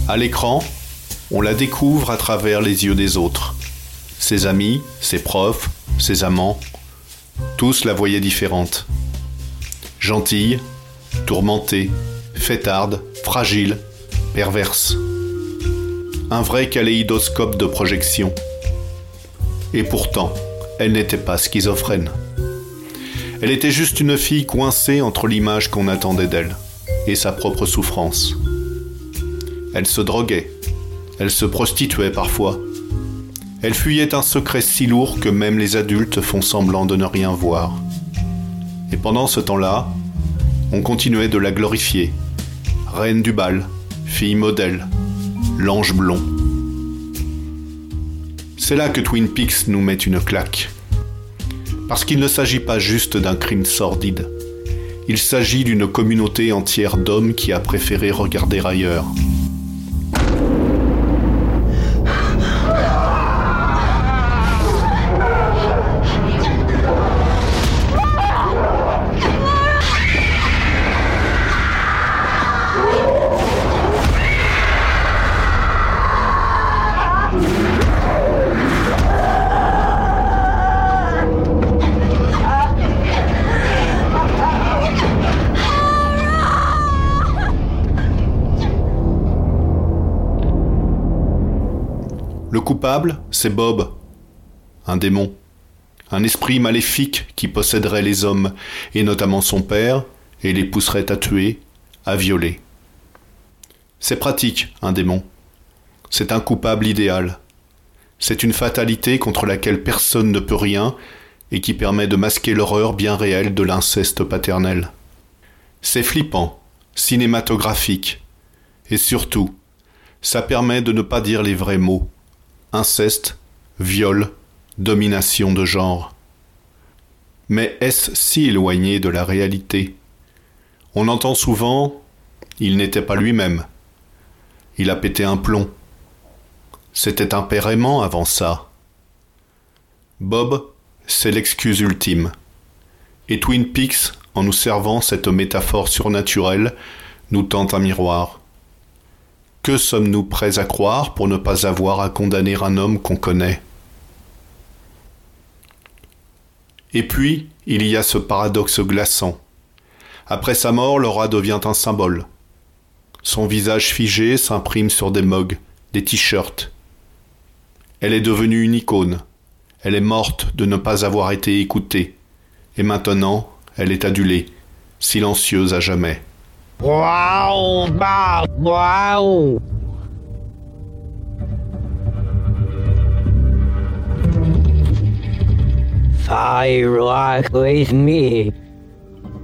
À l'écran, on la découvre à travers les yeux des autres. Ses amis, ses profs, ses amants, tous la voyaient différente. Gentille, tourmentée, fêtarde, fragile, perverse. Un vrai kaléidoscope de projection. Et pourtant, elle n'était pas schizophrène. Elle était juste une fille coincée entre l'image qu'on attendait d'elle et sa propre souffrance. Elle se droguait, elle se prostituait parfois. Elle fuyait un secret si lourd que même les adultes font semblant de ne rien voir. Et pendant ce temps-là, on continuait de la glorifier. Reine du bal, fille modèle, l'ange blond. C'est là que Twin Peaks nous met une claque. Parce qu'il ne s'agit pas juste d'un crime sordide. Il s'agit d'une communauté entière d'hommes qui a préféré regarder ailleurs. Le coupable, c'est Bob, un démon, un esprit maléfique qui posséderait les hommes, et notamment son père, et les pousserait à tuer, à violer. C'est pratique, un démon. C'est un coupable idéal. C'est une fatalité contre laquelle personne ne peut rien, et qui permet de masquer l'horreur bien réelle de l'inceste paternel. C'est flippant, cinématographique, et surtout, ça permet de ne pas dire les vrais mots. Inceste, viol, domination de genre. Mais est-ce si éloigné de la réalité? On entend souvent « il n'était pas lui-même »,« il a pété un plomb ». C'était un père aimant avant ça. Bob, c'est l'excuse ultime. Et Twin Peaks, en nous servant cette métaphore surnaturelle, nous tend un miroir. Que sommes-nous prêts à croire pour ne pas avoir à condamner un homme qu'on connaît? Et puis, il y a ce paradoxe glaçant. Après sa mort, Laura devient un symbole. Son visage figé s'imprime sur des mugs, des t-shirts. Elle est devenue une icône. Elle est morte de ne pas avoir été écoutée. Et maintenant, elle est adulée, silencieuse à jamais. Wow, wow. Fire rock with me.